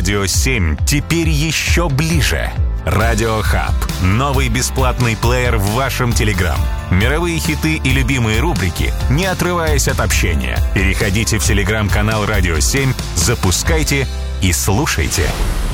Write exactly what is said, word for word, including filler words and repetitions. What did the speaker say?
Радио семь теперь еще ближе. Радио Хаб. Новый бесплатный плеер в вашем Телеграм. Мировые хиты и любимые рубрики, не отрываясь от общения. Переходите в Телеграм-канал Радио семь, запускайте и слушайте.